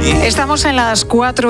Estamos en las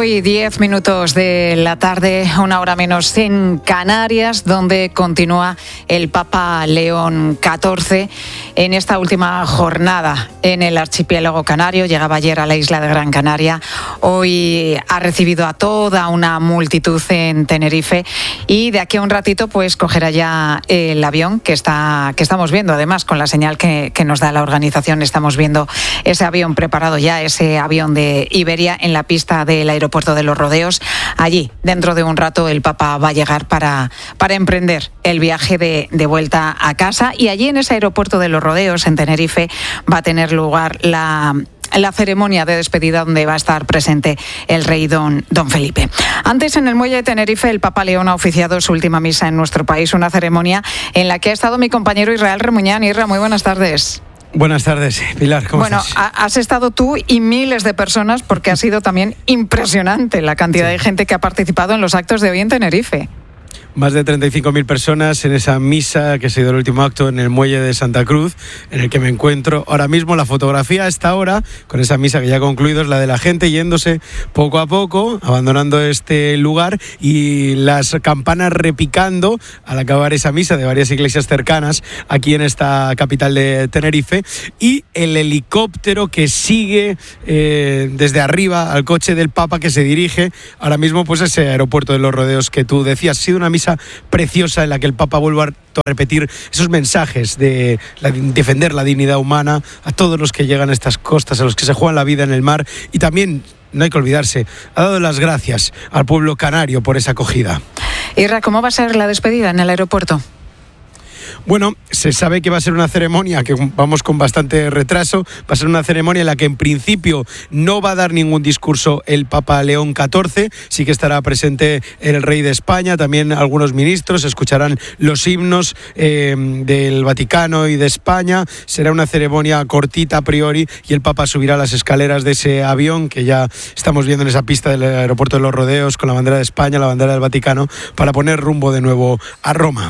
4:10 de la tarde, una hora menos en Canarias, donde continúa el Papa León XIV en esta última jornada en el archipiélago canario. Llegaba ayer a la isla de Gran Canaria, hoy ha recibido a toda una multitud en Tenerife y de aquí a un ratito pues cogerá ya el avión que estamos viendo. Además, con la señal que nos da la organización, estamos viendo ese avión preparado ya, ese avión de Iberia en la pista del aeropuerto de Los Rodeos. Allí, dentro de un rato, el Papa va a llegar para emprender el viaje de vuelta a casa, y allí en ese aeropuerto de Los Rodeos, en Tenerife, va a tener lugar la ceremonia de despedida, donde va a estar presente el rey don Felipe. Antes, en el muelle de Tenerife, el Papa León ha oficiado su última misa en nuestro país, una ceremonia en la que ha estado mi compañero Israel Remuñán. Isra, muy buenas tardes. Buenas tardes, Pilar, ¿cómo estás? Bueno, has estado tú y miles de personas, porque ha sido también impresionante la cantidad de gente que ha participado en los actos de hoy en Tenerife. Más de 35.000 personas en esa misa que ha sido el último acto en el muelle de Santa Cruz, en el que me encuentro ahora mismo. La fotografía a esta hora, con esa misa que ya ha concluido, es la de la gente yéndose poco a poco, abandonando este lugar, y las campanas repicando al acabar esa misa de varias iglesias cercanas aquí en esta capital de Tenerife, y el helicóptero que sigue desde arriba al coche del Papa, que se dirige ahora mismo pues a ese aeropuerto de Los Rodeos que tú decías. Ha sido una misa preciosa en la que el Papa vuelve a repetir esos mensajes de defender la dignidad humana a todos los que llegan a estas costas, a los que se juegan la vida en el mar, y también, no hay que olvidarse, ha dado las gracias al pueblo canario por esa acogida. Irra, ¿cómo va a ser la despedida en el aeropuerto? Bueno, se sabe que va a ser una ceremonia, que vamos con bastante retraso, va a ser una ceremonia en la que en principio no va a dar ningún discurso el Papa León XIV, sí que estará presente el rey de España, también algunos ministros, escucharán los himnos del Vaticano y de España. Será una ceremonia cortita a priori, y el Papa subirá las escaleras de ese avión que ya estamos viendo en esa pista del aeropuerto de Los Rodeos, con la bandera de España, la bandera del Vaticano, para poner rumbo de nuevo a Roma.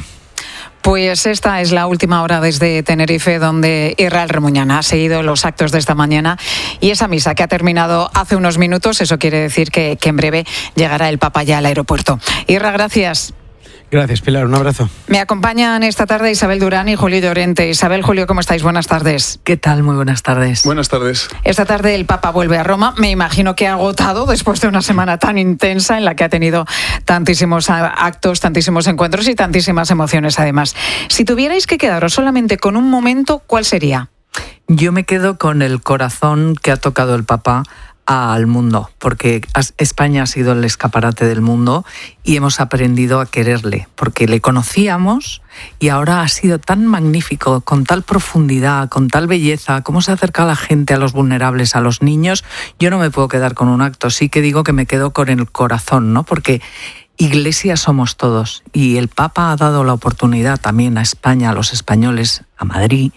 Pues esta es la última hora desde Tenerife, donde Israel Remuñán ha seguido los actos de esta mañana, y esa misa que ha terminado hace unos minutos. Eso quiere decir que en breve llegará el Papa ya al aeropuerto. Israel, gracias. Gracias, Pilar, un abrazo. Me acompañan esta tarde Isabel Durán y Julio Llorente. Isabel, Julio, ¿cómo estáis? Buenas tardes. ¿Qué tal? Muy buenas tardes. Buenas tardes. Esta tarde el Papa vuelve a Roma. Me imagino que agotado después de una semana tan intensa en la que ha tenido tantísimos actos, tantísimos encuentros y tantísimas emociones además. Si tuvierais que quedaros solamente con un momento, ¿cuál sería? Yo me quedo con el corazón que ha tocado el Papa al mundo, porque España ha sido el escaparate del mundo y hemos aprendido a quererle, porque le conocíamos y ahora ha sido tan magnífico, con tal profundidad, con tal belleza, cómo se acerca a la gente, a los vulnerables, a los niños. Yo no me puedo quedar con un acto, sí que digo que me quedo con el corazón, ¿no? Porque Iglesia somos todos, y el Papa ha dado la oportunidad también a España, a los españoles, a Madrid,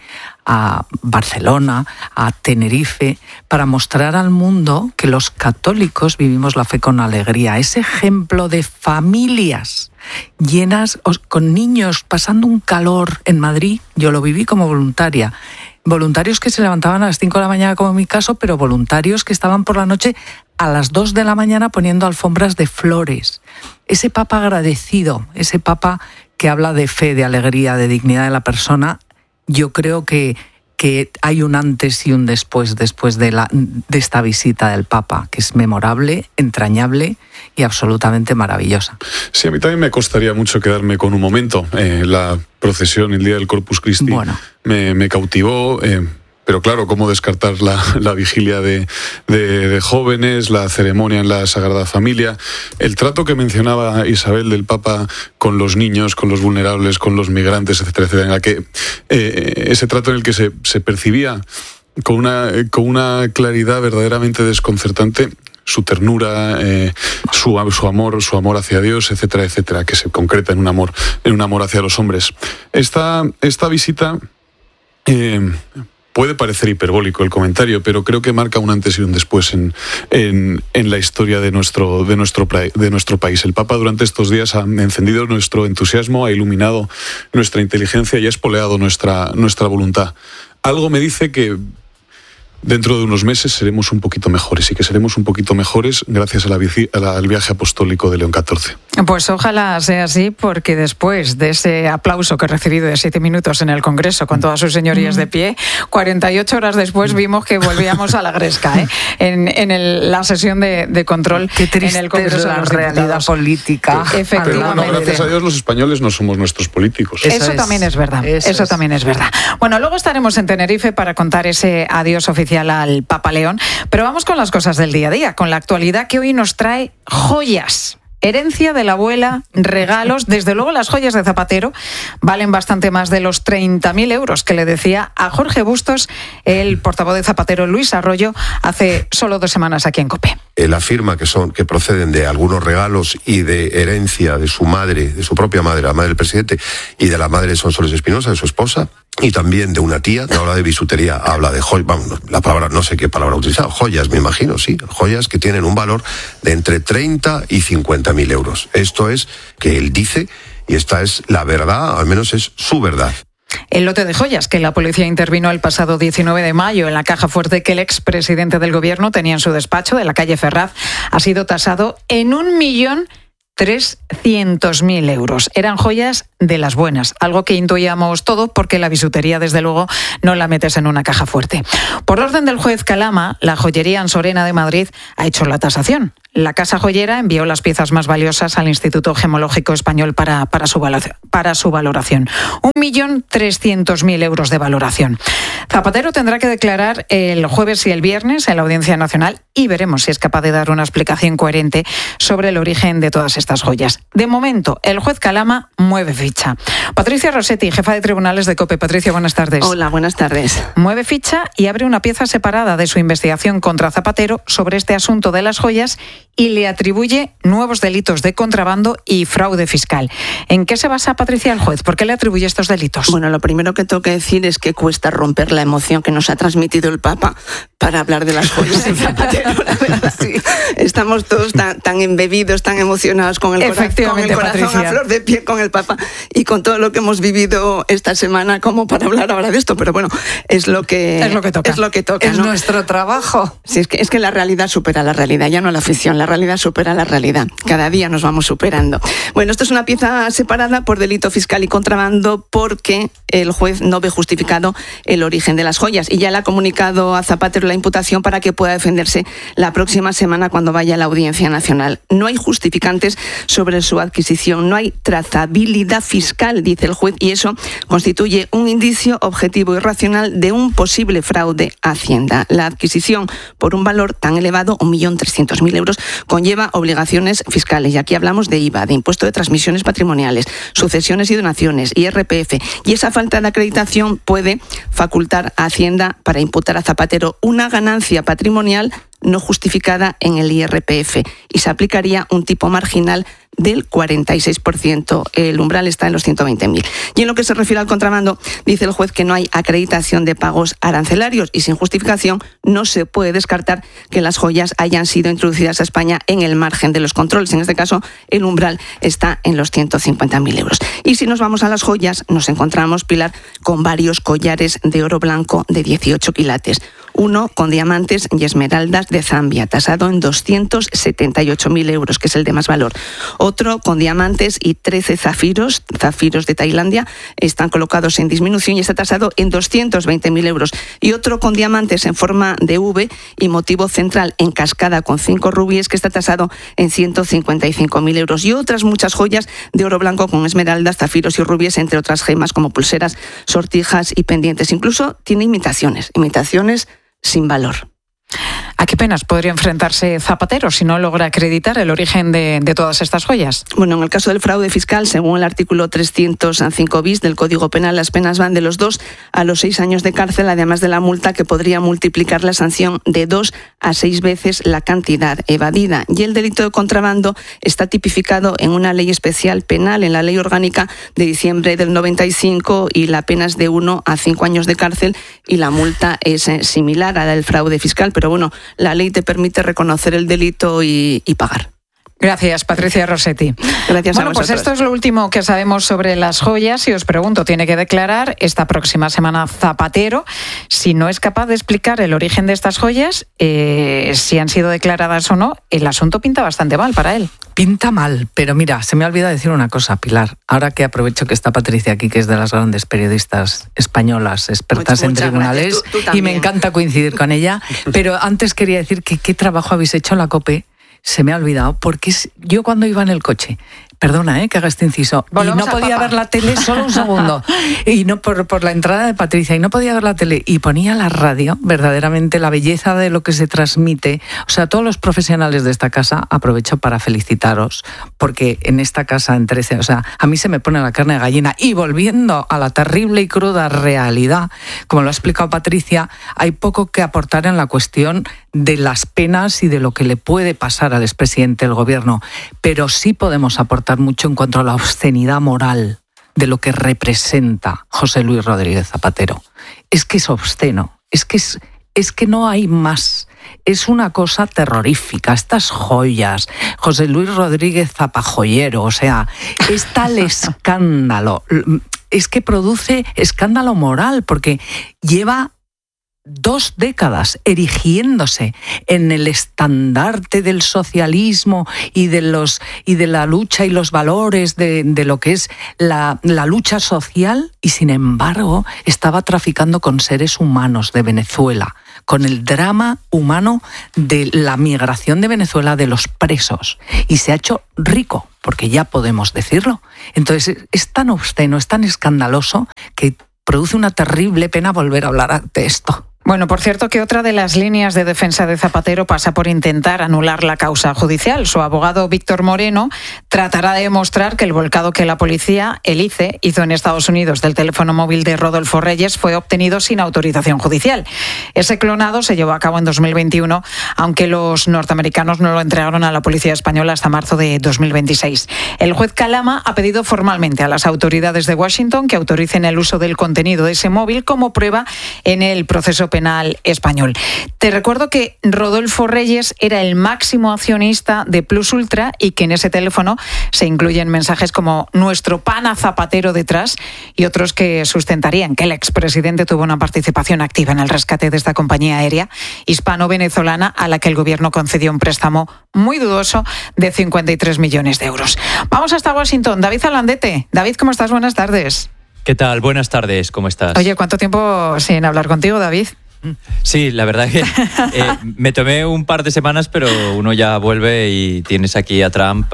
a Barcelona, a Tenerife, para mostrar al mundo que los católicos vivimos la fe con alegría. Ese ejemplo de familias llenas, con niños pasando un calor en Madrid, yo lo viví como voluntaria. Voluntarios que se levantaban a las 5 de la mañana, como en mi caso, pero voluntarios que estaban por la noche a las 2 de la mañana poniendo alfombras de flores. Ese Papa agradecido, ese Papa que habla de fe, de alegría, de dignidad de la persona, yo creo que hay un antes y un después de esta visita del Papa, que es memorable, entrañable y absolutamente maravillosa. Sí, a mí también me costaría mucho quedarme con un momento. La procesión, el día del Corpus Christi, bueno, me cautivó. Pero claro, ¿cómo descartar la vigilia de jóvenes, la ceremonia en la Sagrada Familia? El trato que mencionaba Isabel del Papa con los niños, con los vulnerables, con los migrantes, etcétera, etcétera, en la que ese trato en el que se percibía con una claridad verdaderamente desconcertante su ternura, su amor hacia Dios, etcétera, etcétera, que se concreta en un amor hacia los hombres. Esta visita puede parecer hiperbólico el comentario, pero creo que marca un antes y un después en la historia de nuestro país. El Papa durante estos días ha encendido nuestro entusiasmo, ha iluminado nuestra inteligencia y ha espoleado nuestra voluntad. Algo me dice que dentro de unos meses seremos un poquito mejores, y que seremos un poquito mejores gracias al viaje apostólico de León XIV. Pues ojalá sea así, porque después de ese aplauso que he recibido de 7 minutos en el Congreso con todas sus señorías de pie, 48 horas después vimos que volvíamos a la gresca, en la sesión de control. Qué triste en el Congreso es la de los realidad Diputados. política. Efectivamente. Pero bueno, gracias a Dios los españoles no somos nuestros políticos. Eso también es verdad. Eso también es verdad. Bueno, luego estaremos en Tenerife para contar ese adiós oficial al Papa León, pero vamos con las cosas del día a día, con la actualidad que hoy nos trae joyas. Herencia de la abuela, regalos. Desde luego las joyas de Zapatero valen bastante más de los 30.000 euros que le decía a Jorge Bustos el portavoz de Zapatero, Luis Arroyo, hace solo 2 semanas aquí en COPE. Él afirma que proceden de algunos regalos y de herencia de su madre, de su propia madre, la madre del presidente, y de la madre de Sonsoles Espinosa, de su esposa, y también de una tía. No habla de bisutería, habla de joyas, vamos, la palabra, no sé qué palabra ha utilizado, joyas, me imagino, sí, joyas que tienen un valor de entre 30 y 50.000 euros. Esto es que él dice, y esta es la verdad, al menos es su verdad. El lote de joyas que la policía intervino el pasado 19 de mayo en la caja fuerte que el expresidente del gobierno tenía en su despacho de la calle Ferraz ha sido tasado en 1.300.000 euros. Eran joyas de las buenas, algo que intuíamos todo porque la bisutería, desde luego, no la metes en una caja fuerte. Por orden del juez Calama, la joyería Ansorena de Madrid ha hecho la tasación. La casa joyera envió las piezas más valiosas al Instituto Gemológico Español para su valoración. 1.300.000 euros de valoración. Zapatero tendrá que declarar el jueves y el viernes en la Audiencia Nacional y veremos si es capaz de dar una explicación coherente sobre el origen de todas estas joyas. De momento, el juez Calama mueve ficha. Patricia Rossetti, jefa de tribunales de COPE. Patricia, buenas tardes. Hola, buenas tardes. Mueve ficha y abre una pieza separada de su investigación contra Zapatero sobre este asunto de las joyas y le atribuye nuevos delitos de contrabando y fraude fiscal. ¿En qué se basa, Patricia, el juez? ¿Por qué le atribuye estos delitos? Bueno, lo primero que tengo que decir es que cuesta romper la emoción que nos ha transmitido el Papa para hablar de las joyas de Zapatero. La verdad, sí. Estamos todos tan embebidos, tan emocionados con el corazón a flor de piel con el Papa y con todo lo que hemos vivido esta semana como para hablar ahora de esto. Pero bueno, es lo que toca. Es ¿no? nuestro trabajo. Sí, es que la realidad supera la realidad, ya no la ficción. La realidad supera la realidad. Cada día nos vamos superando. Bueno, esto es una pieza separada por delito fiscal y contrabando porque el juez no ve justificado el origen de las joyas y ya le ha comunicado a Zapatero la imputación para que pueda defenderse la próxima semana cuando vaya a la Audiencia Nacional. No hay justificantes sobre su adquisición, no hay trazabilidad fiscal, dice el juez, y eso constituye un indicio objetivo y racional de un posible fraude a Hacienda. La adquisición por un valor tan elevado, 1.300.000 euros, conlleva obligaciones fiscales. Y aquí hablamos de IVA, de impuesto de transmisiones patrimoniales, sucesiones y donaciones, IRPF. Y esa falta de acreditación puede facultar a Hacienda para imputar a Zapatero una ganancia patrimonial no justificada en el IRPF y se aplicaría un tipo marginal del 46%. El umbral está en los 120.000. Y en lo que se refiere al contrabando, dice el juez que no hay acreditación de pagos arancelarios y sin justificación no se puede descartar que las joyas hayan sido introducidas a España en el margen de los controles. En este caso, el umbral está en los 150.000 euros. Y si nos vamos a las joyas, nos encontramos, Pilar, con varios collares de oro blanco de 18 quilates. Uno con diamantes y esmeraldas de Zambia, tasado en 278.000 euros, que es el de más valor. Otro con diamantes y 13 zafiros de Tailandia, están colocados en disminución y está tasado en 220.000 euros. Y otro con diamantes en forma de V y motivo central en cascada con 5 rubíes, que está tasado en 155.000 euros. Y otras muchas joyas de oro blanco con esmeraldas, zafiros y rubíes, entre otras gemas como pulseras, sortijas y pendientes. Incluso tiene imitaciones sin valor. ¿A qué penas podría enfrentarse Zapatero si no logra acreditar el origen de todas estas joyas? Bueno, en el caso del fraude fiscal, según el artículo 305 bis del Código Penal, las penas van de los 2 a los 6 años de cárcel, además de la multa que podría multiplicar la sanción de 2 a 6 veces la cantidad evadida. Y el delito de contrabando está tipificado en una ley especial penal, en la Ley Orgánica de diciembre del 95, y la pena es de 1 a 5 años de cárcel y la multa es similar a la del fraude fiscal. Pero bueno, la ley te permite reconocer el delito y pagar. Gracias, Patricia Rossetti. Gracias a vosotros. Pues esto es lo último que sabemos sobre las joyas y os pregunto, ¿tiene que declarar esta próxima semana Zapatero? Si no es capaz de explicar el origen de estas joyas, si han sido declaradas o no, el asunto pinta bastante mal para él. Pinta mal, pero mira, se me ha olvidado decir una cosa, Pilar. Ahora que aprovecho que está Patricia aquí, que es de las grandes periodistas españolas, expertas en tribunales, tú y me encanta coincidir con ella, pero antes quería decir que qué trabajo habéis hecho en la COPE. Se me ha olvidado, porque yo cuando iba en el coche, perdona que haga este inciso, y no podía ver la tele, solo un segundo, y no por la entrada de Patricia, y no podía ver la tele, y ponía la radio, verdaderamente la belleza de lo que se transmite. O sea, todos los profesionales de esta casa, aprovecho para felicitaros, porque en esta casa, en 13, o sea, a mí se me pone la carne de gallina, y volviendo a la terrible y cruda realidad, como lo ha explicado Patricia, hay poco que aportar en la cuestión de las penas y de lo que le puede pasar al expresidente del gobierno, pero sí podemos aportar mucho en cuanto a la obscenidad moral de lo que representa José Luis Rodríguez Zapatero. Es que es obsceno, es que no hay más. Es una cosa terrorífica, estas joyas, José Luis Rodríguez Zapajoyero, o sea, es tal escándalo, es que produce escándalo moral, porque lleva 2 décadas erigiéndose en el estandarte del socialismo y de la lucha y los valores de lo que es la lucha social, y sin embargo estaba traficando con seres humanos de Venezuela, con el drama humano de la migración de Venezuela, de los presos, y se ha hecho rico, porque ya podemos decirlo. Entonces es tan obsceno, es tan escandaloso, que produce una terrible pena volver a hablar de esto. Bueno, por cierto que otra de las líneas de defensa de Zapatero pasa por intentar anular la causa judicial. Su abogado Víctor Moreno tratará de demostrar que el volcado que la policía, el ICE, hizo en Estados Unidos del teléfono móvil de Rodolfo Reyes fue obtenido sin autorización judicial. Ese clonado se llevó a cabo en 2021, aunque los norteamericanos no lo entregaron a la policía española hasta marzo de 2026. El juez Calama ha pedido formalmente a las autoridades de Washington que autoricen el uso del contenido de ese móvil como prueba en el proceso penal español. Te recuerdo que Rodolfo Reyes era el máximo accionista de Plus Ultra y que en ese teléfono se incluyen mensajes como "nuestro pana Zapatero detrás" y otros que sustentarían que el expresidente tuvo una participación activa en el rescate de esta compañía aérea hispano-venezolana a la que el gobierno concedió un préstamo muy dudoso de 53 millones de euros. Vamos hasta Washington. David Alandete. David, ¿cómo estás? Buenas tardes. ¿Qué tal? Buenas tardes, ¿cómo estás? Oye, ¿cuánto tiempo sin hablar contigo, David? Sí, la verdad es que me tomé un par de semanas, pero uno ya vuelve y tienes aquí a Trump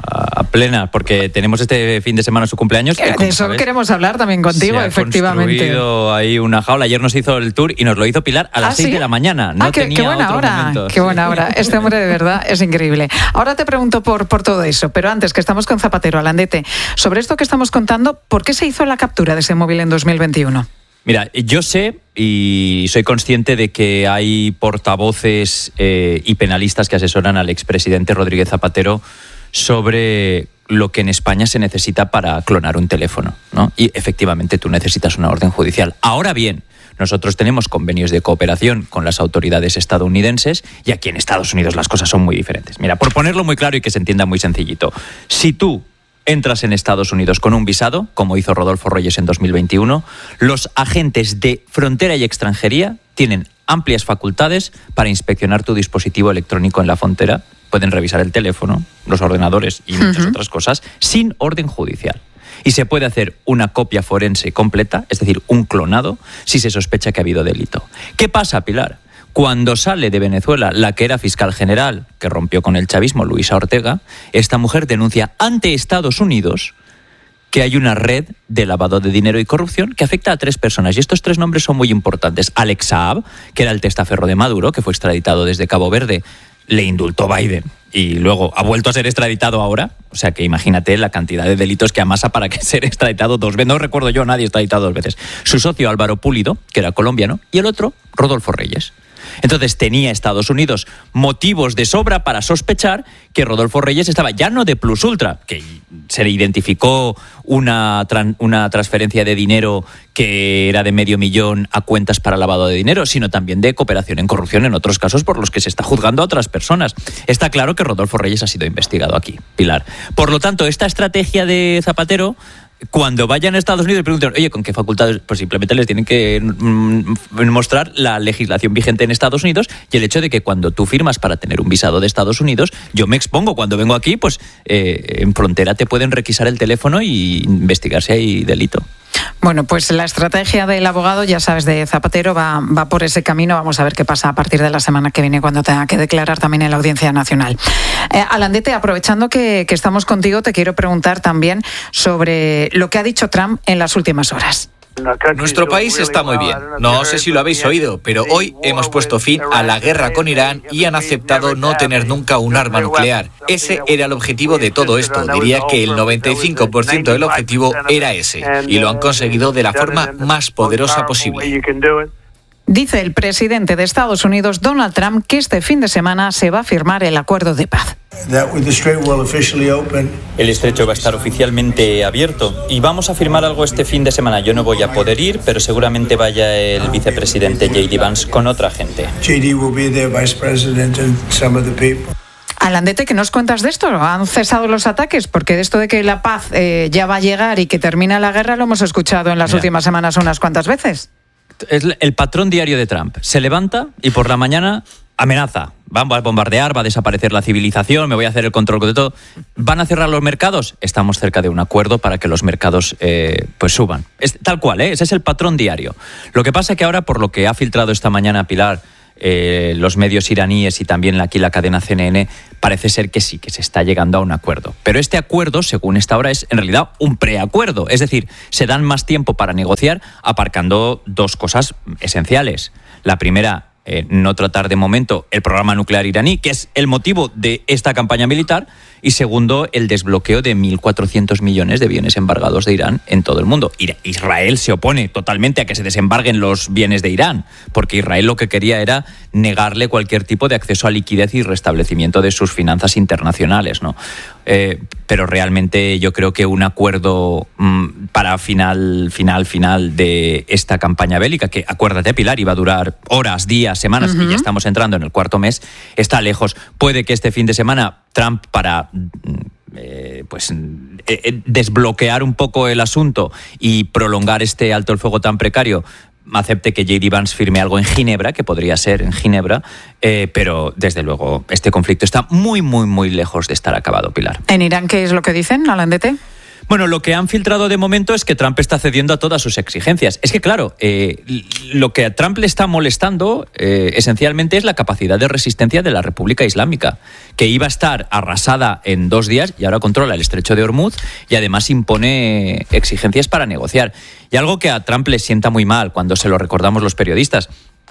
a plena, porque tenemos este fin de semana su cumpleaños. De eso queremos hablar también contigo, efectivamente. Se ha construido ahí una jaula. Ayer nos hizo el tour y nos lo hizo Pilar a las 6 de la mañana. No tenía qué buena otro hora, momento. Qué buena hora. Este hombre de verdad es increíble. Ahora te pregunto por todo eso, pero antes, que estamos con Zapatero, Alandete, sobre esto que estamos contando, ¿por qué se hizo la captura de ese móvil en 2021? Mira, yo sé y soy consciente de que hay portavoces y penalistas que asesoran al expresidente Rodríguez Zapatero sobre lo que en España se necesita para clonar un teléfono, ¿no? Y efectivamente tú necesitas una orden judicial. Ahora bien, nosotros tenemos convenios de cooperación con las autoridades estadounidenses y aquí en Estados Unidos las cosas son muy diferentes. Mira, por ponerlo muy claro y que se entienda muy sencillito, si tú entras en Estados Unidos con un visado, como hizo Rodolfo Reyes en 2021, los agentes de frontera y extranjería tienen amplias facultades para inspeccionar tu dispositivo electrónico en la frontera. Pueden revisar el teléfono, los ordenadores y muchas otras cosas sin orden judicial. Y se puede hacer una copia forense completa, es decir, un clonado, si se sospecha que ha habido delito. ¿Qué pasa, Pilar? Cuando sale de Venezuela la que era fiscal general, que rompió con el chavismo, Luisa Ortega, esta mujer denuncia ante Estados Unidos que hay una red de lavado de dinero y corrupción que afecta a 3 personas. Y estos 3 nombres son muy importantes. Alex Saab, que era el testaferro de Maduro, que fue extraditado desde Cabo Verde, le indultó Biden y luego ha vuelto a ser extraditado ahora. O sea que imagínate la cantidad de delitos que amasa para que ser extraditado 2 veces. No recuerdo yo a nadie extraditado 2 veces. Su socio Álvaro Pulido, que era colombiano, y el otro, Rodolfo Reyes. Entonces tenía Estados Unidos motivos de sobra para sospechar que Rodolfo Reyes estaba ya no de plus ultra, que se le identificó una transferencia de dinero que era de $500,000 a cuentas para lavado de dinero, sino también de cooperación en corrupción en otros casos por los que se está juzgando a otras personas. Está claro que Rodolfo Reyes ha sido investigado aquí, Pilar. Por lo tanto, esta estrategia de Zapatero, cuando vayan a Estados Unidos y pregunten, oye, ¿con qué facultades? Pues simplemente les tienen que mostrar la legislación vigente en Estados Unidos y el hecho de que cuando tú firmas para tener un visado de Estados Unidos, yo me expongo. Cuando vengo aquí, pues en frontera te pueden requisar el teléfono y investigar si hay delito. Bueno, pues la estrategia del abogado, ya sabes, de Zapatero va por ese camino. Vamos a ver qué pasa a partir de la semana que viene, cuando tenga que declarar también en la Audiencia Nacional. Alandete, aprovechando que estamos contigo, te quiero preguntar también sobre lo que ha dicho Trump en las últimas horas. Nuestro país está muy bien. No sé si lo habéis oído, pero hoy hemos puesto fin a la guerra con Irán y han aceptado no tener nunca un arma nuclear. Ese era el objetivo de todo esto. Diría que el 95% del objetivo era ese. Y lo han conseguido de la forma más poderosa posible. Dice el presidente de Estados Unidos, Donald Trump, que este fin de semana se va a firmar el acuerdo de paz. El estrecho va a estar oficialmente abierto y vamos a firmar algo este fin de semana. Yo no voy a poder ir, pero seguramente vaya el vicepresidente J.D. Vance con otra gente. Alandete, ¿qué nos cuentas de esto? ¿Han cesado los ataques? Porque de esto de que la paz ya va a llegar y que termina la guerra lo hemos escuchado en las últimas semanas unas cuantas veces. Es el patrón diario de Trump. Se levanta y por la mañana amenaza. Vamos a bombardear, va a desaparecer la civilización, me voy a hacer el control de todo. ¿Van a cerrar los mercados? Estamos cerca de un acuerdo para que los mercados pues suban. Es tal cual, ese es el patrón diario. Lo que pasa es que ahora, por lo que ha filtrado esta mañana Pilar, los medios iraníes y también aquí la cadena CNN, parece ser que sí, que se está llegando a un acuerdo. Pero este acuerdo, según esta hora, es en realidad un preacuerdo. Es decir, se dan más tiempo para negociar, aparcando dos cosas esenciales. La primera, no tratar de momento el programa nuclear iraní, que es el motivo de esta campaña militar, y segundo, el desbloqueo de 1.400 millones de bienes embargados de Irán en todo el mundo. Israel se opone totalmente a que se desembarguen los bienes de Irán, porque Israel lo que quería era negarle cualquier tipo de acceso a liquidez y restablecimiento de sus finanzas internacionales, ¿no? Pero realmente yo creo que un acuerdo para final de esta campaña bélica, que acuérdate, Pilar, iba a durar horas, días, semanas, y ya estamos entrando en el cuarto mes, está lejos. Puede que este fin de semana Trump, para desbloquear un poco el asunto y prolongar este alto el fuego tan precario, acepte que J.D. Vance firme algo en Ginebra, que podría ser en Ginebra, pero desde luego este conflicto está muy, muy, muy lejos de estar acabado, Pilar. ¿En Irán qué es lo que dicen, Alandete? Bueno, lo que han filtrado de momento es que Trump está cediendo a todas sus exigencias. Es que, claro, lo que a Trump le está molestando esencialmente es la capacidad de resistencia de la República Islámica, que iba a estar arrasada en 2 días y ahora controla el estrecho de Hormuz y además impone exigencias para negociar. Y algo que a Trump le sienta muy mal cuando se lo recordamos los periodistas.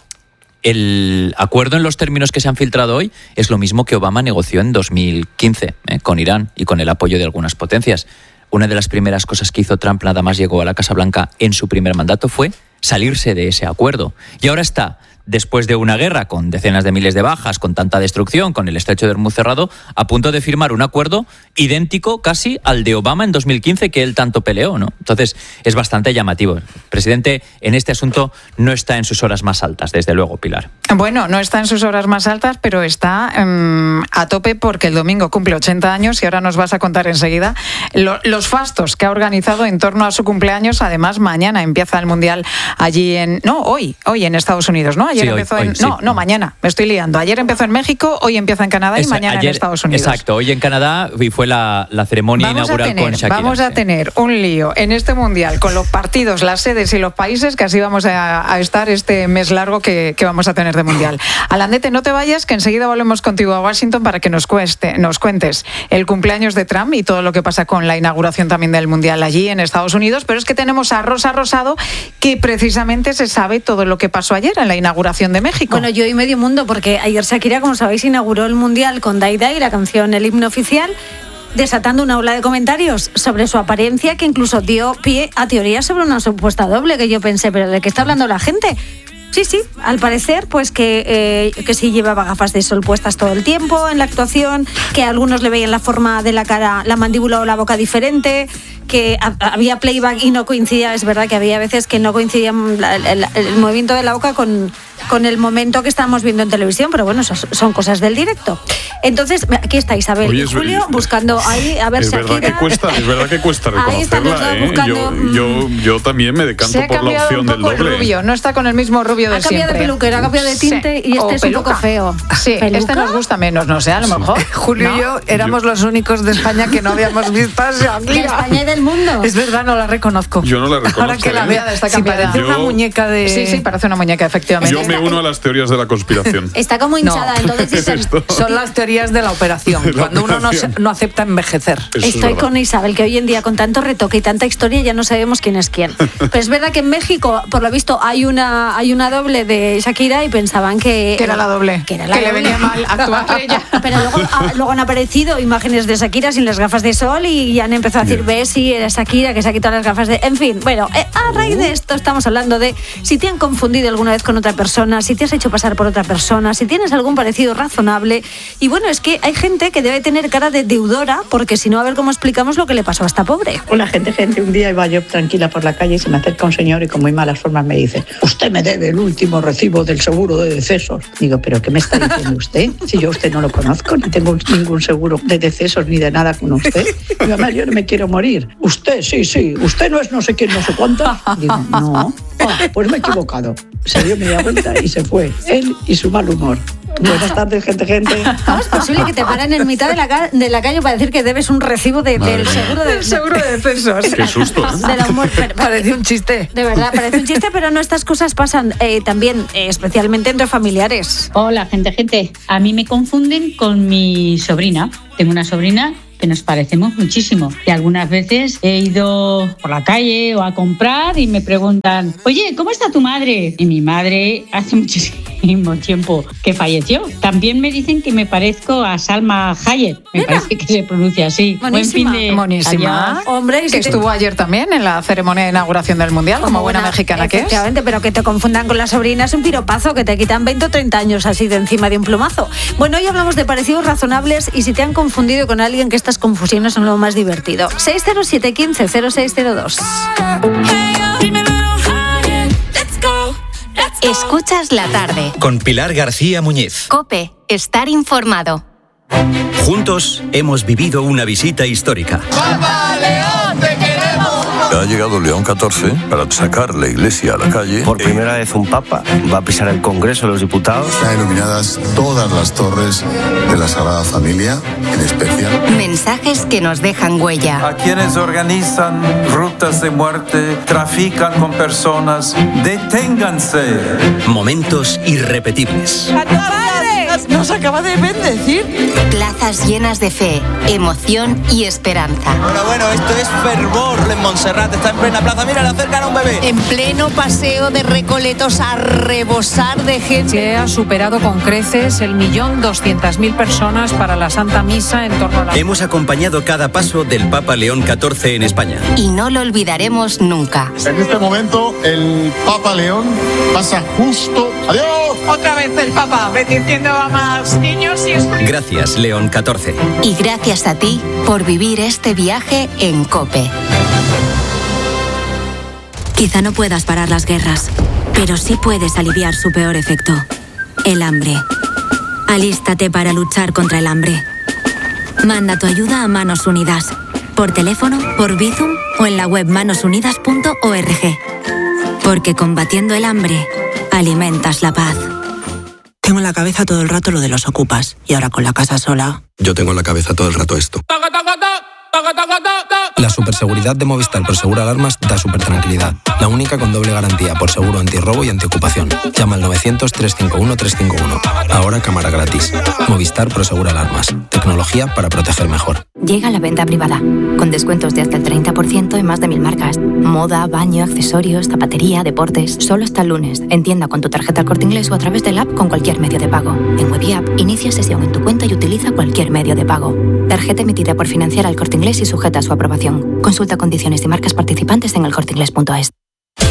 El acuerdo en los términos que se han filtrado hoy es lo mismo que Obama negoció en 2015 con Irán y con el apoyo de algunas potencias. Una de las primeras cosas que hizo Trump nada más llegó a la Casa Blanca en su primer mandato fue salirse de ese acuerdo. Y ahora está, después de una guerra con decenas de miles de bajas, con tanta destrucción, con el estrecho de Hormuz cerrado, a punto de firmar un acuerdo idéntico casi al de Obama en 2015 que él tanto peleó, ¿no? Entonces es bastante llamativo. El presidente en este asunto no está en sus horas más altas, desde luego, Pilar. Bueno, no está en sus horas más altas, pero está a tope porque el domingo cumple 80 años y ahora nos vas a contar enseguida los fastos que ha organizado en torno a su cumpleaños. Además, mañana empieza el Mundial allí hoy en Estados Unidos, ¿no? Ayer empezó mañana, me estoy liando. Ayer empezó en México, hoy empieza en Canadá y mañana en Estados Unidos. Exacto, hoy en Canadá y fue la ceremonia inaugural con Shakira. Vamos a tener un lío en este Mundial con los partidos, las sedes y los países, que así vamos a estar este mes largo que vamos a tener de Mundial. Alandete, no te vayas, que enseguida volvemos contigo a Washington para que nos cuentes el cumpleaños de Trump y todo lo que pasa con la inauguración también del Mundial allí en Estados Unidos. Pero es que tenemos a Rosa Rosado, que precisamente se sabe todo lo que pasó ayer en la inauguración de México. Bueno, yo y medio mundo, porque ayer Shakira, como sabéis, inauguró el Mundial con Dai Dai, la canción, el himno oficial, desatando una ola de comentarios sobre su apariencia que incluso dio pie a teorías sobre una supuesta doble, que yo pensé, pero ¿de qué está hablando la gente? Sí, al parecer, pues que sí llevaba gafas de sol puestas todo el tiempo en la actuación, que a algunos le veían la forma de la cara, la mandíbula o la boca diferente, que había playback y no coincidía. Es verdad que había veces que no coincidía el movimiento de la boca con el momento que estábamos viendo en televisión, pero bueno, son cosas del directo. Entonces, aquí está Isabel y Julio buscando ahí a ver Shakira. Es verdad que cuesta reconocerla, yo también me decanto por la opción del doble. Rubio, no está con el mismo rubio de siempre. Ha cambiado de peluquera, ha cambiado de tinte y este es un poco feo. Sí, este nos gusta menos, no sé, a lo mejor. Julio y yo éramos los únicos de España que no habíamos visto a Shakira. De España y del mundo. Es verdad, no la reconozco. Yo no la reconozco. Ahora que la vea, parece una muñeca de... Sí, parece una muñeca, efectivamente. Yo me uno a las teorías de la conspiración. Está como hinchada, entonces dicen... Son las teorías de la operación, cuando uno no acepta envejecer. Estoy con Isabel, que hoy en día con tanto retoque y tanta historia ya no sabemos quién es quién. Pero es verdad que en México, por lo visto, hay una doble de Shakira y pensaban que era la doble. Que le venía mal actuar ella. Pero luego han aparecido imágenes de Shakira sin las gafas de sol y han empezado a decir, ves, sí, era Shakira, que se ha quitado las gafas de... En fin, bueno, a raíz de esto estamos hablando de si te han confundido alguna vez con otra persona, si te has hecho pasar por otra persona, si tienes algún parecido razonable. Y bueno, es que hay gente que debe tener cara de deudora, porque si no, a ver cómo explicamos lo que le pasó a esta pobre. Hola, gente, un día iba yo tranquila por la calle y se me acerca un señor y con muy malas formas me dice: usted me debe el último recibo del seguro de decesos. Digo, ¿pero qué me está diciendo usted? Si yo a usted no lo conozco, ni tengo ningún seguro de decesos ni de nada con usted. Digo, además, yo no me quiero morir. Usted, sí, usted no es no sé quién, no sé cuánto. Digo, no, pues me he equivocado. Se dio media vuelta y se fue, él y su mal humor. Buenas tardes, gente. ¿Cómo es posible que te paran en mitad de la calle para decir que debes un recibo del seguro de decesos? Qué susto, ¿eh? De la muerte. Parece un chiste. De verdad, parece un chiste, pero no, estas cosas pasan también, especialmente entre familiares. Hola, gente. A mí me confunden con mi sobrina. Tengo una sobrina que nos parecemos muchísimo. Y algunas veces he ido por la calle o a comprar y me preguntan: oye, ¿cómo está tu madre? Y mi madre hace muchísimo tiempo que falleció. También me dicen que me parezco a Salma Hayek. Me parece que se pronuncia así. Buenísima. Hombre, que estuvo ayer también en la ceremonia de inauguración del Mundial, como buena mexicana que es. Efectivamente, pero que te confundan con la sobrina es un piropazo, que te quitan 20 o 30 años así de encima de un plumazo. Bueno, hoy hablamos de parecidos razonables y si te han confundido con alguien, que estas confusiones son lo más divertido. 607 15 0602. Escuchas la tarde. Con Pilar García Muñiz. COPE. Estar informado. Juntos hemos vivido una visita histórica. ¡Papa León, te queremos! Ha llegado León XIV para sacar la iglesia a la calle. Por primera vez un papa va a pisar el Congreso de los Diputados. Están iluminadas todas las torres de la Sagrada Familia, en especial. Mensajes que nos dejan huella. A quienes organizan rutas de muerte, trafican con personas, deténganse. Momentos irrepetibles. Nos acaba de bendecir. Plazas llenas de fe, emoción y esperanza. Bueno, esto es fervor en Montserrat. Está en plena plaza. Mira, le acercan a un bebé. En pleno paseo de Recoletos a rebosar de gente. Se ha superado con creces el 1.200.000 personas para la Santa Misa en torno a la... Hemos acompañado cada paso del Papa León XIV en España. Y no lo olvidaremos nunca. En este momento, el Papa León pasa justo... ¡Adiós! Otra vez el Papa, bendiciendo a más niños y... Gracias, León XIV. Y gracias a ti por vivir este viaje en COPE. Quizá no puedas parar las guerras, pero sí puedes aliviar su peor efecto: el hambre. Alístate para luchar contra el hambre. Manda tu ayuda a Manos Unidas, por teléfono, por Bizum o en la web manosunidas.org. Porque combatiendo el hambre, alimentas la paz. Tengo en la cabeza todo el rato lo de los ocupas, y ahora con la casa sola... Yo tengo en la cabeza todo el rato esto. La superseguridad de Movistar Prosegur Alarmas da supertranquilidad. La única con doble garantía por seguro antirrobo y antiocupación. Llama al 900-351-351. Ahora cámara gratis. Movistar Prosegur Alarmas. Tecnología para proteger mejor. Llega la venta privada, con descuentos de hasta el 30% en más de 1000 marcas. Moda, baño, accesorios, zapatería, deportes. Solo hasta el lunes. En tienda con tu tarjeta El Corte Inglés o a través del app con cualquier medio de pago. En web y app, inicia sesión en tu cuenta y utiliza cualquier medio de pago. Tarjeta emitida por Financiera El Corte Inglés y sujeta a su aprobación. Consulta condiciones y marcas participantes en elcorteinglés.es.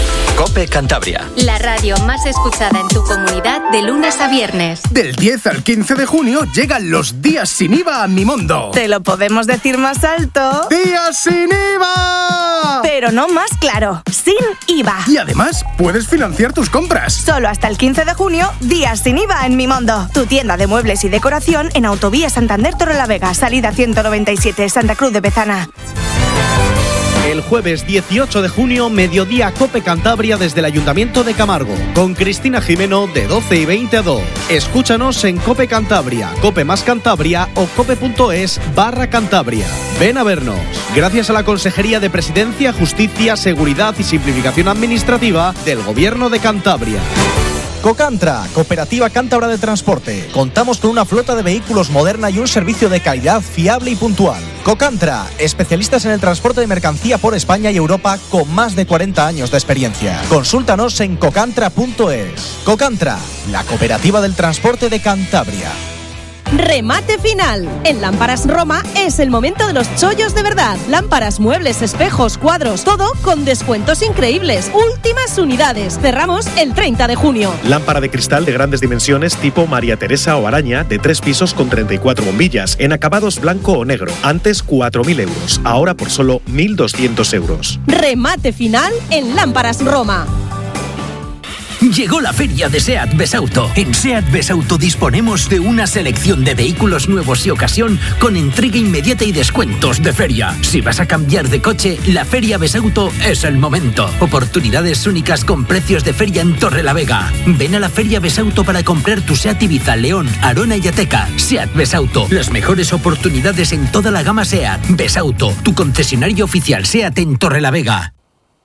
COPE Cantabria. La radio más escuchada en tu comunidad de lunes a viernes. Del 10 al 15 de junio llegan los días sin IVA a Mimondo. Te lo podemos decir más alto. ¡Días sin IVA! Pero no más claro, sin IVA. Y además puedes financiar tus compras. Solo hasta el 15 de junio, días sin IVA en Mimondo. Tu tienda de muebles y decoración en Autovía Santander Torrelavega, salida 197, Santa Cruz de Bezana. El jueves 18 de junio, mediodía COPE Cantabria desde el Ayuntamiento de Camargo, con Cristina Jimeno de 12 y 20 a 2. Escúchanos en COPE Cantabria, COPE más Cantabria o cope.es/Cantabria. Ven a vernos. Gracias a la Consejería de Presidencia, Justicia, Seguridad y Simplificación Administrativa del Gobierno de Cantabria. Cocantra, Cooperativa Cántabra de Transporte. Contamos con una flota de vehículos moderna y un servicio de calidad fiable y puntual. Cocantra, especialistas en el transporte de mercancía por España y Europa con más de 40 años de experiencia. Consúltanos en cocantra.es. Cocantra, la cooperativa del transporte de Cantabria. Remate final. En Lámparas Roma es el momento de los chollos de verdad. Lámparas, muebles, espejos, cuadros, todo con descuentos increíbles. Últimas unidades. Cerramos el 30 de junio. Lámpara de cristal de grandes dimensiones tipo María Teresa o Araña de 3 pisos con 34 bombillas en acabados blanco o negro. Antes 4.000 euros, ahora por solo 1.200 euros. Remate final en Lámparas Roma. Llegó la feria de SEAT Besauto. En SEAT Besauto disponemos de una selección de vehículos nuevos y ocasión con entrega inmediata y descuentos de feria. Si vas a cambiar de coche, la feria Besauto es el momento. Oportunidades únicas con precios de feria en Torrelavega. Ven a la feria Besauto para comprar tu SEAT Ibiza, León, Arona y Ateca. SEAT Besauto, las mejores oportunidades en toda la gama SEAT. Besauto, tu concesionario oficial SEAT en Torrelavega.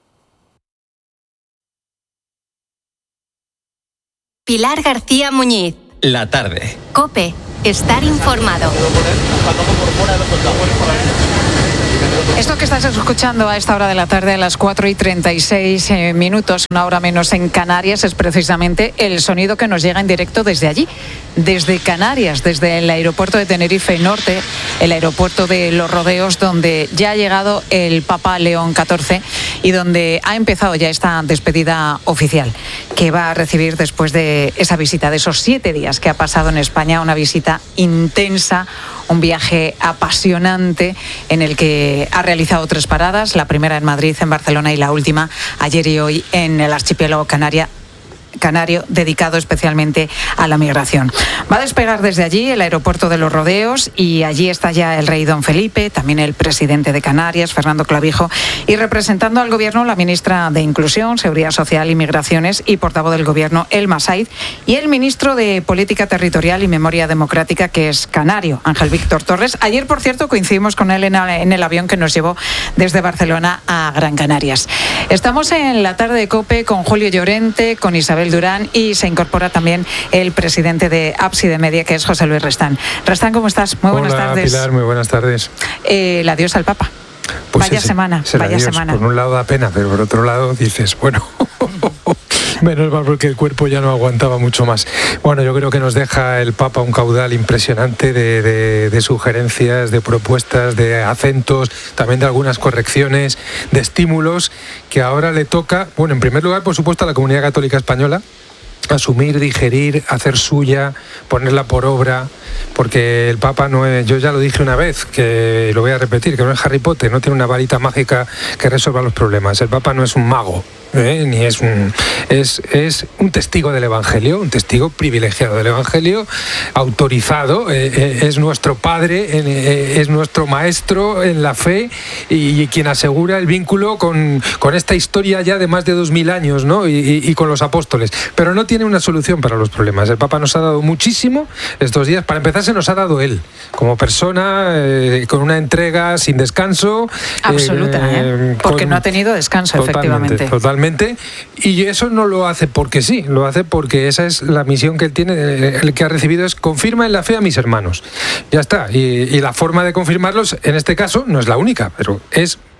Pilar García Muñiz. La tarde. COPE. Estar informado. Esto que estás escuchando a esta hora de la tarde, a las 4:36 minutos, una hora menos en Canarias, es precisamente el sonido que nos llega en directo desde allí, desde Canarias, desde el aeropuerto de Tenerife Norte, el aeropuerto de Los Rodeos, donde ya ha llegado el Papa León XIV y donde ha empezado ya esta despedida oficial que va a recibir después de esa visita, de esos 7 días que ha pasado en España, una visita intensa, un viaje apasionante en el que ha realizado 3 paradas, la primera en Madrid, en Barcelona y la última ayer y hoy en el archipiélago canario, dedicado especialmente a la migración. Va a despegar desde allí el aeropuerto de Los Rodeos y allí está ya el rey don Felipe, también el presidente de Canarias, Fernando Clavijo, y representando al gobierno la ministra de Inclusión, Seguridad Social y Migraciones y portavoz del gobierno, Elma Said, y el ministro de Política Territorial y Memoria Democrática, que es canario, Ángel Víctor Torres. Ayer, por cierto, coincidimos con él en el avión que nos llevó desde Barcelona a Gran Canarias. Estamos en la tarde de COPE con Julio Llorente, con Isabel Durán, y se incorpora también el presidente de Ábside Media, que es José Luis Restán. Restán, ¿cómo estás? Muy buenas tardes. Hola, Pilar, muy buenas tardes. El adiós al Papa. Pues vaya semana. Por un lado da pena, pero por otro lado dices, bueno, menos mal porque el cuerpo ya no aguantaba mucho más. Bueno, yo creo que nos deja el Papa un caudal impresionante de sugerencias, de propuestas, de acentos, también de algunas correcciones, de estímulos, que ahora le toca, bueno, en primer lugar, por supuesto, a la comunidad católica española, asumir, digerir, hacer suya, ponerla por obra, porque el Papa no es, yo ya lo dije una vez, que lo voy a repetir, que no es Harry Potter, no tiene una varita mágica que resuelva los problemas. El Papa no es un mago, ni es un testigo del Evangelio, un testigo privilegiado del Evangelio, autorizado, es nuestro padre, es nuestro maestro en la fe y quien asegura el vínculo con esta historia ya de más de 2000 años, ¿no? y con los apóstoles, pero no tiene una solución para los problemas. El Papa nos ha dado muchísimo estos días. Para empezar, se nos ha dado él como persona, con una entrega sin descanso absoluta, porque no ha tenido descanso, efectivamente. Totalmente, y eso no lo hace porque sí, lo hace porque esa es la misión que él tiene, el que ha recibido es: confirma en la fe a mis hermanos. Ya está, y la forma de confirmarlos en este caso no es la única, pero es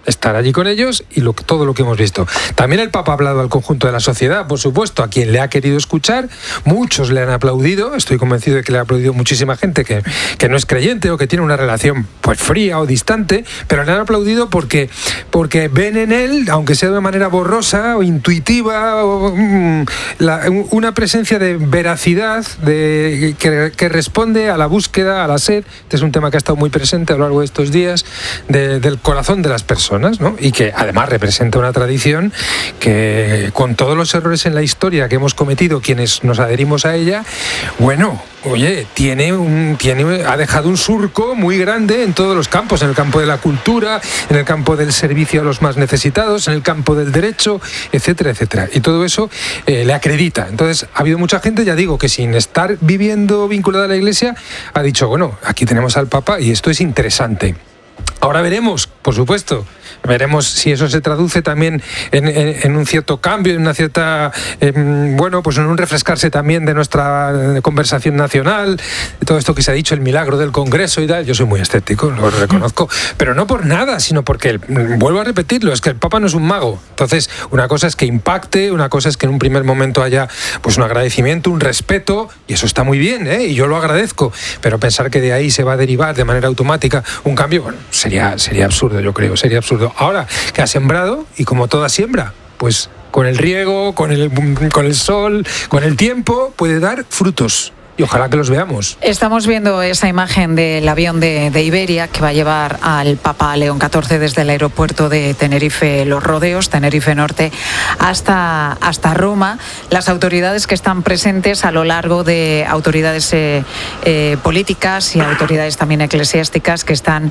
estar allí con ellos y todo lo que hemos visto. También el Papa ha hablado al conjunto de la sociedad, por supuesto, a quien le ha querido escuchar. Muchos le han aplaudido, estoy convencido de que le ha aplaudido muchísima gente que no es creyente o que tiene una relación pues fría o distante, pero le han aplaudido porque ven en él, aunque sea de una manera borrosa o intuitiva, una presencia de veracidad que responde a la búsqueda, a la sed. Este es un tema que ha estado muy presente a lo largo de estos días, del corazón de las personas, ¿no? Y que además representa una tradición que, con todos los errores en la historia que hemos cometido quienes nos adherimos a ella, bueno, oye, ha dejado un surco muy grande en todos los campos, en el campo de la cultura, en el campo del servicio a los más necesitados, en el campo del derecho, etcétera, etcétera. Y todo eso le acredita. Entonces, ha habido mucha gente, ya digo, que sin estar viviendo vinculada a la Iglesia, ha dicho, bueno, aquí tenemos al Papa y esto es interesante. Ahora veremos, por supuesto, veremos si eso se traduce también en un cierto cambio, en una cierta, pues en un refrescarse también de nuestra conversación nacional, de todo esto que se ha dicho, el milagro del Congreso y tal. Yo soy muy escéptico, lo reconozco, pero no por nada, sino porque, vuelvo a repetirlo, es que el Papa no es un mago. Entonces, una cosa es que impacte, una cosa es que en un primer momento haya pues un agradecimiento, un respeto, y eso está muy bien, y yo lo agradezco, pero pensar que de ahí se va a derivar de manera automática un cambio, bueno, sería absurdo, yo creo, sería absurdo. Ahora, que ha sembrado, y como toda siembra, pues con el riego, con el sol, con el tiempo, puede dar frutos. Y ojalá que los veamos. Estamos viendo esa imagen del avión de Iberia que va a llevar al Papa León XIV desde el aeropuerto de Tenerife, Los Rodeos, Tenerife Norte, hasta Roma. Las autoridades que están presentes a lo largo de autoridades políticas y autoridades también eclesiásticas que están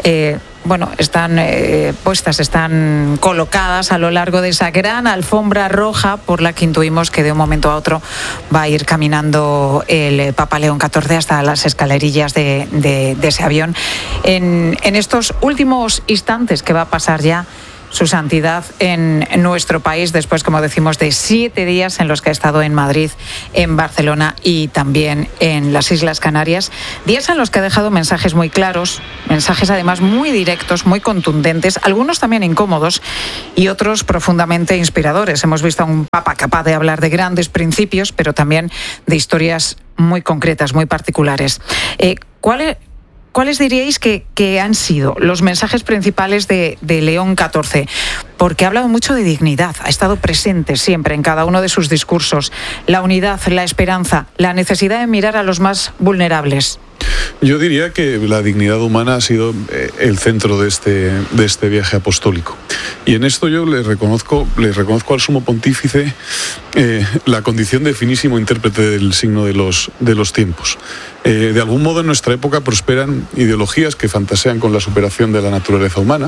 puestas, están colocadas a lo largo de esa gran alfombra roja por la que intuimos que de un momento a otro va a ir caminando el Papa León XIV hasta las escalerillas de ese avión. En estos últimos instantes que va a pasar ya su santidad en nuestro país, después, como decimos, de 7 días en los que ha estado en Madrid, en Barcelona y también en las Islas Canarias. Días en los que ha dejado mensajes muy claros, mensajes además muy directos, muy contundentes, algunos también incómodos y otros profundamente inspiradores. Hemos visto a un Papa capaz de hablar de grandes principios, pero también de historias muy concretas, muy particulares. ¿Cuáles diríais que han sido los mensajes principales de León XIV? Porque ha hablado mucho de dignidad, ha estado presente siempre en cada uno de sus discursos. La unidad, la esperanza, la necesidad de mirar a los más vulnerables. Yo diría que la dignidad humana ha sido el centro de este viaje apostólico. Y en esto yo le reconozco al Sumo Pontífice la condición de finísimo intérprete del signo de los tiempos. De algún modo en nuestra época prosperan ideologías que fantasean con la superación de la naturaleza humana,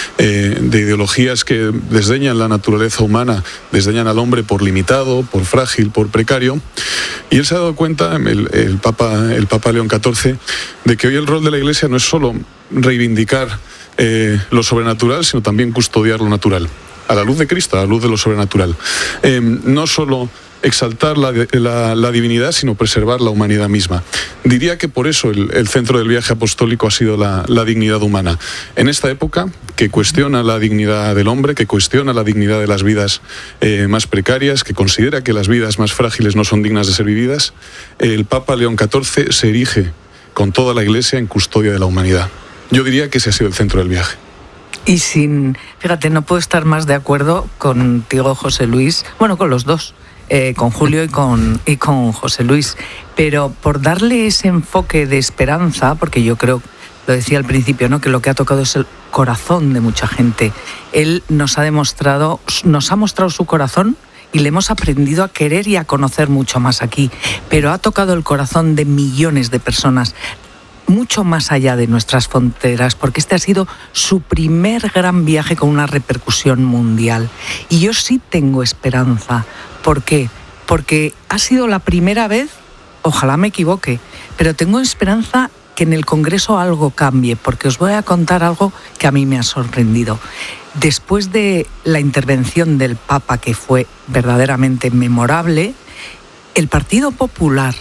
de ideologías que desdeñan la naturaleza humana, desdeñan al hombre por limitado, por frágil, por precario. Y él se ha dado cuenta, el Papa León XIV, de que hoy el rol de la Iglesia no es solo reivindicar lo sobrenatural, sino también custodiar lo natural, a la luz de Cristo, a la luz de lo sobrenatural. No solo exaltar la divinidad, sino preservar la humanidad misma. Diría que por eso el centro del viaje apostólico ha sido la dignidad humana. En esta época que cuestiona la dignidad del hombre, que cuestiona la dignidad de las vidas más precarias, que considera que las vidas más frágiles no son dignas de ser vividas, el Papa León XIV se erige con toda la Iglesia en custodia de la humanidad. Yo diría que ese ha sido el centro del viaje. Y fíjate, no puedo estar más de acuerdo contigo, José Luis, bueno, con los dos. Con Julio y con José Luis, pero por darle ese enfoque de esperanza, porque yo creo, lo decía al principio, ¿no?, que lo que ha tocado es el corazón de mucha gente. Él nos ha mostrado su corazón y le hemos aprendido a querer y a conocer mucho más aquí, pero ha tocado el corazón de millones de personas, mucho más allá de nuestras fronteras, porque este ha sido su primer gran viaje con una repercusión mundial. Y yo sí tengo esperanza. ¿Por qué? Porque ha sido la primera vez, ojalá me equivoque, pero tengo esperanza que en el Congreso algo cambie, porque os voy a contar algo que a mí me ha sorprendido. Después de la intervención del Papa, que fue verdaderamente memorable, el Partido Popular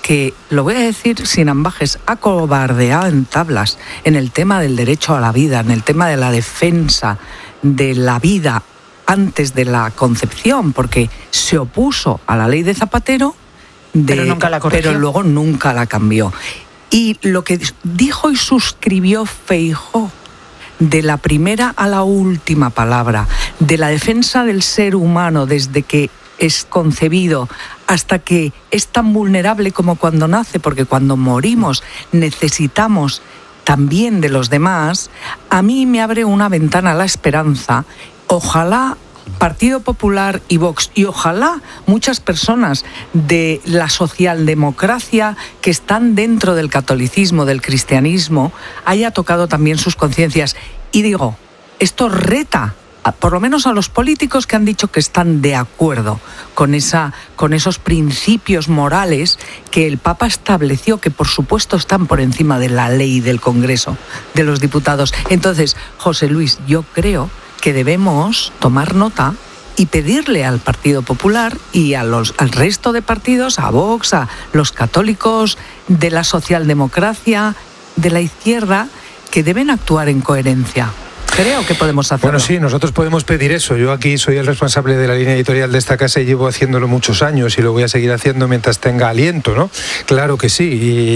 que, lo voy a decir sin ambajes, ha cobardeado en tablas en el tema del derecho a la vida, en el tema de la defensa de la vida antes de la concepción, porque se opuso a la ley de Zapatero, pero nunca la corrigió. Pero luego nunca la cambió. Y lo que dijo y suscribió Feijóo, de la primera a la última palabra, de la defensa del ser humano desde que es concebido hasta que es tan vulnerable como cuando nace, porque cuando morimos necesitamos también de los demás, a mí me abre una ventana a la esperanza. Ojalá Partido Popular y Vox, y ojalá muchas personas de la socialdemocracia que están dentro del catolicismo, del cristianismo, haya tocado también sus conciencias. Y digo, esto reta por lo menos a los políticos que han dicho que están de acuerdo con esos principios morales que el Papa estableció, que por supuesto están por encima de la ley del Congreso de los Diputados. Entonces, José Luis, yo creo que debemos tomar nota y pedirle al Partido Popular y al resto de partidos, a Vox, a los católicos de la socialdemocracia, de la izquierda, que deben actuar en coherencia. Creo que podemos hacerlo. Bueno, sí, nosotros podemos pedir eso. Yo aquí soy el responsable de la línea editorial de esta casa y llevo haciéndolo muchos años y lo voy a seguir haciendo mientras tenga aliento, ¿no? Claro que sí.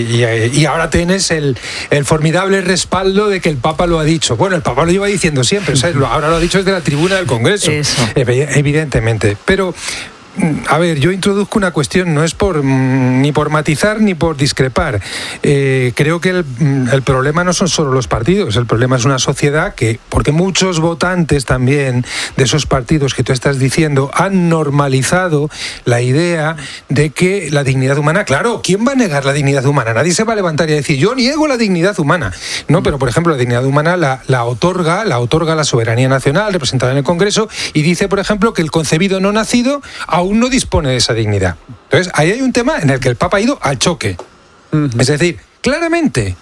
Y ahora tienes el formidable respaldo de que el Papa lo ha dicho. Bueno, el Papa lo lleva diciendo siempre, ¿sabes? Ahora lo ha dicho desde la tribuna del Congreso. Eso. Evidentemente. Pero a ver, yo introduzco una cuestión, no es ni por matizar ni por discrepar. Creo que el problema no son solo los partidos, el problema es una sociedad porque muchos votantes también de esos partidos que tú estás diciendo han normalizado la idea de que la dignidad humana, claro, ¿quién va a negar la dignidad humana? Nadie se va a levantar y a decir, yo niego la dignidad humana. No, pero por ejemplo, la dignidad humana la otorga la soberanía nacional representada en el Congreso y dice, por ejemplo, que el concebido no nacido aún no dispone de esa dignidad. Entonces, ahí hay un tema en el que el Papa ha ido al choque. Es decir, claramente,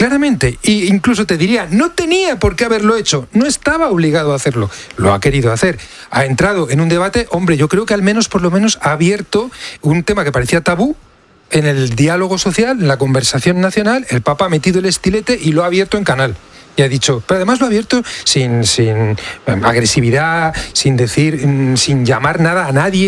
e incluso te diría, no tenía por qué haberlo hecho, no estaba obligado a hacerlo, lo ha querido hacer. Ha entrado en un debate, hombre, yo creo que por lo menos ha abierto un tema que parecía tabú en el diálogo social, en la conversación nacional. El Papa ha metido el estilete y lo ha abierto en canal. Y ha dicho, pero además lo ha abierto sin agresividad, sin llamar nada a nadie.